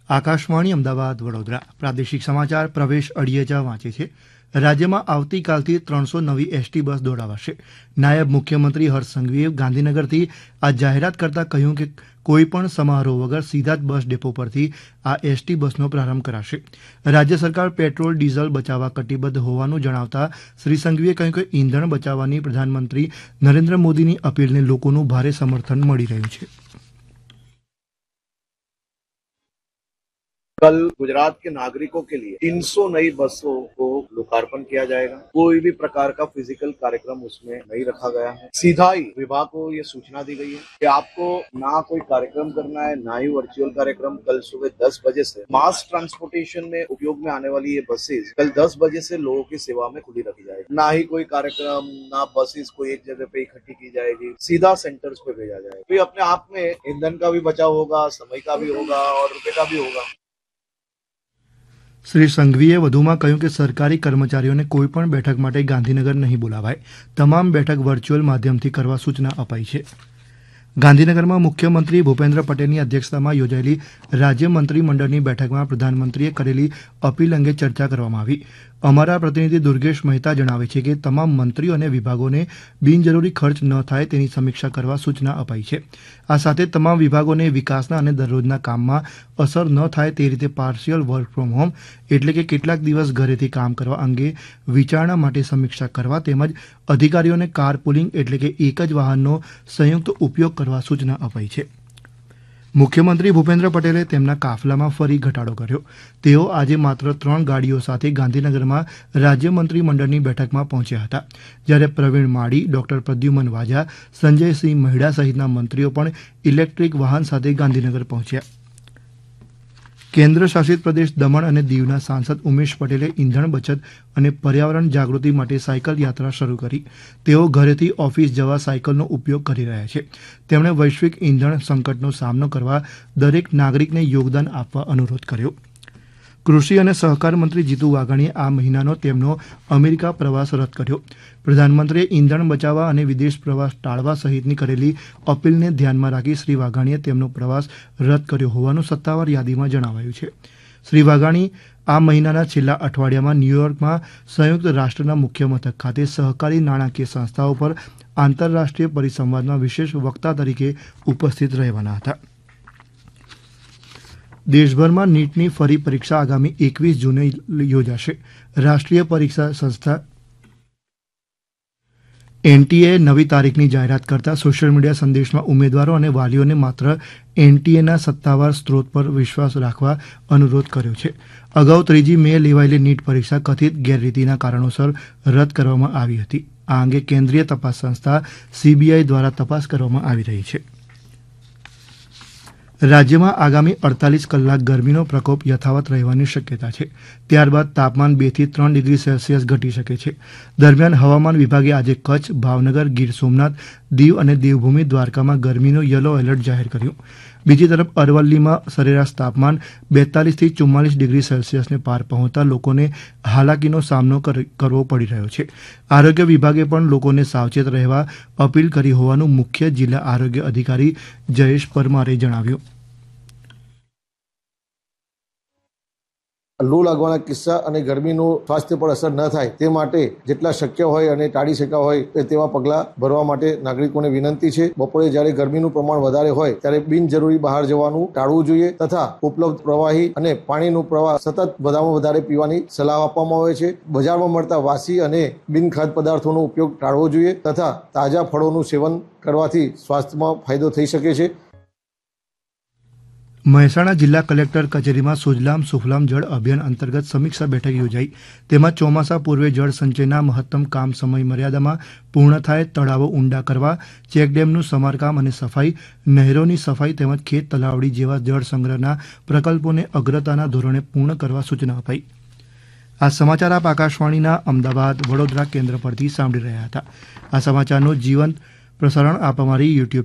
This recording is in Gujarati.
આકાશવાણી અમદાવાદ વડોદરા પ્રાદેશિક સમાચાર પ્રવેશ અડિયેજા વાંચે છે. રાજ્યમાં આવતીકાલથી 300 નવી એસટી બસ દોડાવાશે. નાયબ મુખ્યમંત્રી હર્ષ સંઘવીએ ગાંધીનગરથી આ જાહેરાત કરતાં કહ્યું કે કોઈપણ સમારોહ વગર સીધા જ બસ ડેપો પરથી આ એસટી બસનો પ્રારંભ કરાશે. રાજ્ય સરકાર પેટ્રોલ ડીઝલ બચાવવા કટિબદ્ધ હોવાનું જણાવતા શ્રી સંઘવીએ કહ્યું કે ઈંધણ બચાવવાની પ્રધાનમંત્રી નરેન્દ્ર મોદીની અપીલને લોકોનું ભારે સમર્થન મળી રહ્યું છે. कल गुजरात के नागरिकों के लिए 300 नई बसों को लोकार्पण किया जाएगा. कोई भी प्रकार का फिजिकल कार्यक्रम उसमें नहीं रखा गया है. सीधा ही विभाग को ये सूचना दी गई है कि आपको ना कोई कार्यक्रम करना है, ना ही वर्चुअल कार्यक्रम. कल सुबह 10 बजे से मास ट्रांसपोर्टेशन में उपयोग में आने वाली ये बसेस कल 10 बजे से लोगों की सेवा में खुली रखी जाएगी. ना ही कोई कार्यक्रम, ना बसेस को एक जगह पे इकट्ठी की जाएगी, सीधा सेंटर्स पे भेजा जाएगा. तो अपने आप में ईंधन का भी बचाव होगा, समय का भी होगा और रुपये का भी होगा. શ્રી સંઘવીએ વધુમાં કહ્યું કે સરકારી કર્મચારીઓને કોઈપણ બેઠક માટે ગાંધીનગર નહીં બોલાવાય. તમામ બેઠક વર્ચ્યુઅલ માધ્યમથી કરવા સૂચના અપાઈ છે. ગાંધીનગરમાં મુખ્યમંત્રી ભૂપેન્દ્ર પટેલની અધ્યક્ષતામાં યોજાયેલી રાજ્ય મંત્રીમંડળની બેઠકમાં પ્રધાનમંત્રીએ કરેલી અપીલ અંગે ચર્ચા કરવામાં આવી. અમારા પ્રતિનિધિ દુર્ગેશ મહેતા જણાવે છે કે તમામ મંત્રીઓ અને વિભાગોને બિનજરૂરી ખર્ચ ન થાય તેની સમીક્ષા કરવા સૂચના અપાઈ છે. આ સાથે તમામ વિભાગોને વિકાસના અને દરરોજના કામમાં અસર ન થાય તે રીતે પાર્શિયલ વર્ક ફ્રોમ હોમ એટલે કે કેટલાક દિવસ ઘરેથી કામ કરવા અંગે વિચારણા માટે સમીક્ષા કરવા તેમજ અધિકારીઓને કાર પુલિંગ એટલે કે એક જ વાહનનો સંયુક્ત ઉપયોગ કરવા સૂચના અપાઈ છે. મુખ્યમંત્રી ભૂપેન્દ્ર પટેલે તેમના કાફલામાં ફરી ઘટાડો કર્યો. તેઓ આજે માત્ર 3 ગાડીઓ સાથે ગાંધીનગરમાં રાજ્ય મંત્રીમંડળની બેઠકમાં પહોંચ્યા હતા. જ્યારે પ્રવીણ માળી, ડોક્ટર પ્રદ્યુમન વાજા, સંજયસિંહ મહેડા સહિતના મંત્રીઓ પણ ઇલેક્ટ્રિક વાહન સાથે ગાંધીનગર પહોંચ્યા. કેન્દ્ર શાસિત પ્રદેશ દમણ અને દીવના સાંસદ ઉમેશ પટેલે ઈંધણ બચત અને પર્યાવરણ જાગૃતિ માટે સાયકલ યાત્રા શરૂ કરી. તેઓ ઘરેથી ઓફિસ જવા સાયકલનો ઉપયોગ કરી રહ્યા છે. તેમણે વૈશ્વિક ઈંધણ સંકટનો સામનો કરવા દરેક નાગરિકને યોગદાન આપવા અનુરોધ કર્યો. કૃષિ અને સહકાર મંત્રી જીતુ વાઘાણીએ આ મહિનાનો તેમનો અમેરિકા પ્રવાસ રદ કર્યો. પ્રધાનમંત્રીએ ઈંધણ બચાવવા અને વિદેશ પ્રવાસ ટાળવા સહિતની કરેલી અપીલને ધ્યાનમાં રાખી શ્રી વાઘાણીએ તેમનો પ્રવાસ રદ કર્યો હોવાનું સત્તાવાર યાદીમાં જણાવાયું છે. શ્રી વાઘાણી આ મહિનાના છેલ્લા અઠવાડિયામાં ન્યૂયોર્કમાં સંયુક્ત રાષ્ટ્રના મુખ્ય મથક ખાતે સહકારી નાણાકીય સંસ્થાઓ પર આંતરરાષ્ટ્રીય પરિસંવાદમાં વિશેષ વક્તા તરીકે ઉપસ્થિત રહેવાના હતા. દેશભરમાં નીટની ફરી પરીક્ષા આગામી 21 જૂને યોજાશે. રાષ્ટ્રીય પરીક્ષા સંસ્થા એનટીએએ નવી તારીખની જાહેરાત કરતા સોશિયલ મીડિયા સંદેશમાં ઉમેદવારો અને વાલીઓને માત્ર એનટીએના સત્તાવાર સ્ત્રોત પર વિશ્વાસ રાખવા અનુરોધ કર્યો છે. અગાઉ 3 મે લેવાયેલી નીટ પરીક્ષા કથિત ગેરરીતિના કારણોસર રદ કરવામાં આવી હતી. આ અંગે કેન્દ્રીય તપાસ સંસ્થા સીબીઆઈ દ્વારા તપાસ કરવામાં આવી રહી છે. રાજ્યમાં આગામી 48 કલાક ગરમીનો પ્રકોપ યથાવત રહેવાની શક્યતા છે. ત્યારબાદ તાપમાન 2 થી 3 ડિગ્રી સેલ્સિયસ ઘટી શકે છે. દરમિયાન હવામાન વિભાગે આજે કચ્છ, ભાવનગર, ગીર સોમનાથ, દીવ અને દેવભૂમિ દ્વારકામાં ગરમીનો યલો એલર્ટ જાહેર કર્યું. બીજી તરફ અરવલ્લીમાં સરેરાશ તાપમાન 42 થી 44 ડિગ્રી સેલ્સિયસને પાર પહોંચતા લોકોને હાલાકીનો સામનો કરવો પડી રહ્યો છે. આરોગ્ય વિભાગે પણ લોકોને સાવચેત રહેવા અપીલ કરી હોવાનું મુખ્ય જિલ્લા આરોગ્ય અધિકારી જયેશ પરમારે જણાવ્યું. લૂ લાગવાના કિસ્સા અને ગરમીનું સ્વાસ્થ્ય પર અસર ન થાય તે માટે જેટલા શક્ય હોય અને ટાળી શક્યા હોય તેવા પગલાં ભરવા માટે નાગરિકોને વિનંતી છે. બપોરે જ્યારે ગરમીનું પ્રમાણ વધારે હોય ત્યારે બિનજરૂરી બહાર જવાનું ટાળવું જોઈએ તથા ઉપલબ્ધ પ્રવાહી અને પાણીનું પ્રવાહ સતત વધારેમાં વધારે પીવાની સલાહ આપવામાં આવે છે. બજારમાં મળતા વાસી અને બિનખાદ્ય પદાર્થોનો ઉપયોગ ટાળવો જોઈએ તથા તાજા ફળોનું સેવન કરવાથી સ્વાસ્થ્યમાં ફાયદો થઈ શકે છે. મહેસાણા જિલ્લા કલેક્ટર કચેરીમાં સુજલામ સુફલામ જળ અભિયાન અંતર્ગત સમીક્ષા બેઠક યોજાઈ. તેમાં ચોમાસા પૂર્વે જળ સંચયના મહત્તમ કામ સમય મર્યાદામાં પૂર્ણ થાય, તળાવો ઊંડા કરવા, ચેકડેમનું સમારકામ અને સફાઈ, નહેરોની સફાઈ તેમજ ખેત તલાવડી જેવા જળ સંગ્રહના પ્રકલ્પોને અગ્રતાના ધોરણે પૂર્ણ કરવા સૂચના અપાઈ. આ સમાચાર આપ આકાશવાણીના અમદાવાદ વડોદરા કેન્દ્ર પરથી સાંભળી રહ્યા હતા. આ સમાચારનું જીવંત પ્રસારણ આપ અમારી યુટ્યુબ